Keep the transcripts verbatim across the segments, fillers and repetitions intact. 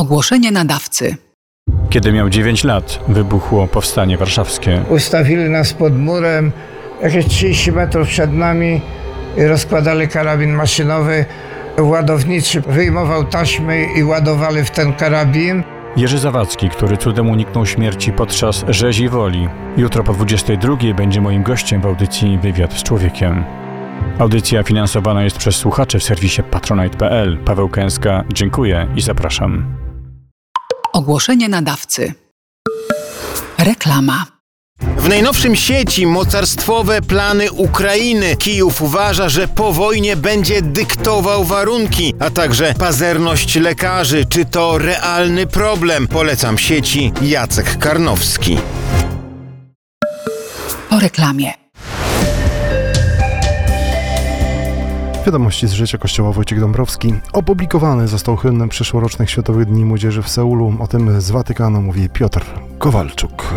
Ogłoszenie nadawcy. Kiedy miał dziewięć lat, wybuchło Powstanie Warszawskie. Ustawili nas pod murem, jakieś trzydzieści metrów przed nami i rozkładali karabin maszynowy. Ładowniczy wyjmował taśmy i ładowali w ten karabin. Jerzy Zawadzki, który cudem uniknął śmierci podczas rzezi woli. Jutro po dwudziestej drugiej będzie moim gościem w audycji Wywiad z Człowiekiem. Audycja finansowana jest przez słuchaczy w serwisie patronite kropka p l. Paweł Kęska, dziękuję i zapraszam. Ogłoszenie nadawcy. Reklama. W najnowszym sieci mocarstwowe plany Ukrainy. Kijów uważa, że po wojnie będzie dyktował warunki, a także pazerność lekarzy. Czy to realny problem? Polecam sieci Jacek Karnowski. Po reklamie. Wiadomości z życia Kościoła. Wojciech Dąbrowski. Opublikowany został hymn przyszłorocznych Światowych Dni Młodzieży w Seulu. O tym z Watykanu mówi Piotr Kowalczuk.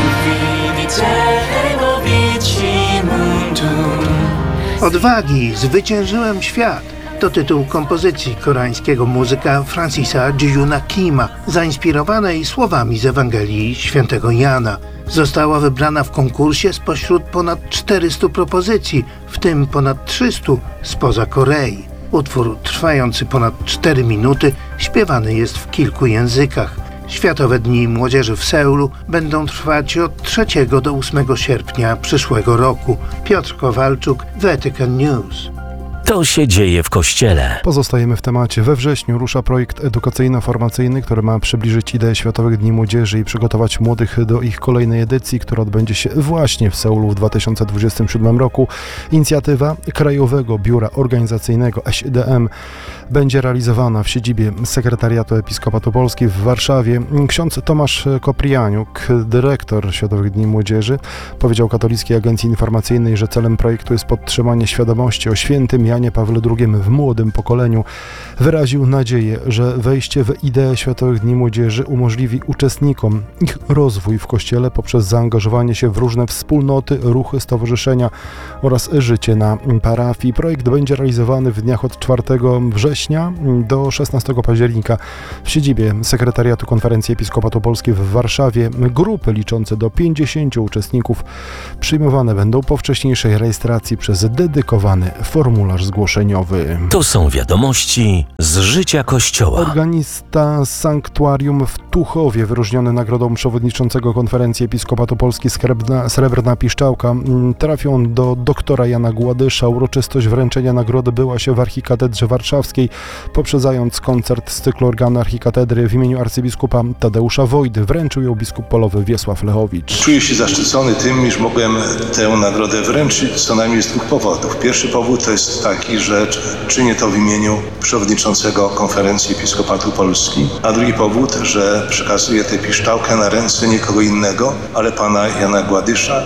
Odwagi zwyciężyłem świat. To tytuł kompozycji koreańskiego muzyka Francisa Jejuna Kima, zainspirowanej słowami z Ewangelii Świętego Jana. Została wybrana w konkursie spośród ponad czterystu propozycji, w tym ponad trzystu spoza Korei. Utwór trwający ponad cztery minuty śpiewany jest w kilku językach. Światowe Dni Młodzieży w Seulu będą trwać od trzeciego do ósmego sierpnia przyszłego roku. Piotr Kowalczuk, Vatican News. To się dzieje w Kościele. Pozostajemy w temacie. We wrześniu rusza projekt edukacyjno-formacyjny, który ma przybliżyć ideę Światowych Dni Młodzieży i przygotować młodych do ich kolejnej edycji, która odbędzie się właśnie w Seulu w dwa tysiące dwudziestym siódmym roku. Inicjatywa Krajowego Biura Organizacyjnego S I D M będzie realizowana w siedzibie Sekretariatu Episkopatu Polski w Warszawie. Ksiądz Tomasz Koprianiuk, dyrektor Światowych Dni Młodzieży, powiedział Katolickiej Agencji Informacyjnej, że celem projektu jest podtrzymanie świadomości o świętym Janie Pawle drugim w młodym pokoleniu. Wyraził nadzieję, że wejście w ideę Światowych Dni Młodzieży umożliwi uczestnikom ich rozwój w Kościele poprzez zaangażowanie się w różne wspólnoty, ruchy, stowarzyszenia oraz życie na parafii. Projekt będzie realizowany w dniach od czwartego września do szesnastego października w siedzibie Sekretariatu Konferencji Episkopatu Polski w Warszawie. Grupy liczące do pięćdziesięciu uczestników przyjmowane będą po wcześniejszej rejestracji przez dedykowany formularz zgłoszeniowy. To są wiadomości z życia Kościoła. Organista Sanktuarium w Tuchowie, wyróżniony nagrodą przewodniczącego Konferencji Episkopatu Polski Srebrna, Srebrna Piszczałka, trafią do doktora Jana Gładysza. Uroczystość wręczenia nagrody była się w Archikatedrze Warszawskiej, poprzedzając koncert z cyklu organu Archikatedry. W imieniu arcybiskupa Tadeusza Wojdy wręczył ją biskup polowy Wiesław Lechowicz. Czuję się zaszczycony tym, iż mogłem tę nagrodę wręczyć co najmniej z dwóch powodów. Pierwszy powód to jest taki, że czynię to w imieniu przewodniczącego Konferencji Episkopatu Polski, a drugi powód, że przekazuję tę piszczałkę na ręce nikogo innego, ale pana Jana Gładysza,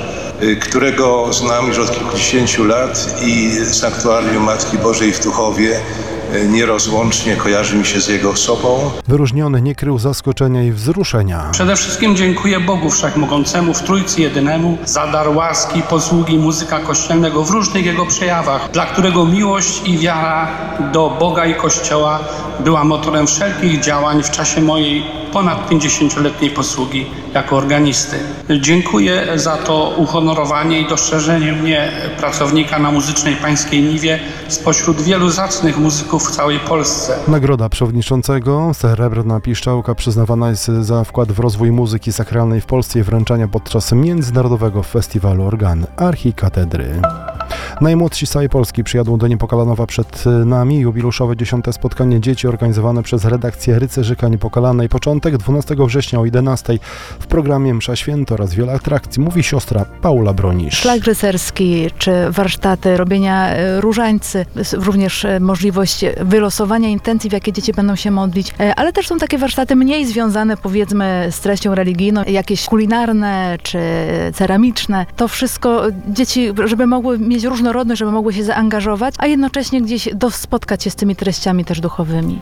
którego znam już od kilkudziesięciu lat i Sanktuarium Matki Bożej w Tuchowie nierozłącznie kojarzy mi się z jego osobą. Wyróżniony nie krył zaskoczenia i wzruszenia. Przede wszystkim dziękuję Bogu Wszechmogącemu w Trójcy Jedynemu za dar łaski, posługi muzyka kościelnego w różnych jego przejawach, dla którego miłość i wiara do Boga i Kościoła była motorem wszelkich działań w czasie mojej ponad pięćdziesięcioletniej posługi jako organisty. Dziękuję za to uhonorowanie i dostrzeżenie mnie, pracownika na Muzycznej Pańskiej Niwie, spośród wielu zacnych muzyków w całej Polsce. Nagroda przewodniczącego Srebrna Piszczałka przyznawana jest za wkład w rozwój muzyki sakralnej w Polsce i wręczania podczas Międzynarodowego Festiwalu Organ Archikatedry. Najmłodsi z całej Polski przyjadą do Niepokalanowa przed nami. Jubileuszowe dziesiąte spotkanie dzieci organizowane przez redakcję Rycerzyka Niepokalanej. Początek dwunastego września o jedenastej w programie Msza Święta oraz wiele atrakcji, mówi siostra Paula Bronisz. Szlak rycerski czy warsztaty robienia różańcy, również możliwość wylosowania intencji, w jakie dzieci będą się modlić, ale też są takie warsztaty mniej związane, powiedzmy, z treścią religijną, jakieś kulinarne czy ceramiczne. To wszystko dzieci, żeby mogły mieć różnorodność, żeby mogły się zaangażować, a jednocześnie gdzieś do, spotkać się z tymi treściami też duchowymi.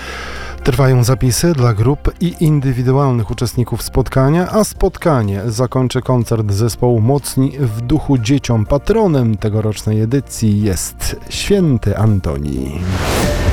Trwają zapisy dla grup i indywidualnych uczestników spotkania, a spotkanie zakończy koncert zespołu Mocni w duchu dzieciom. Patronem tegorocznej edycji jest święty Antoni.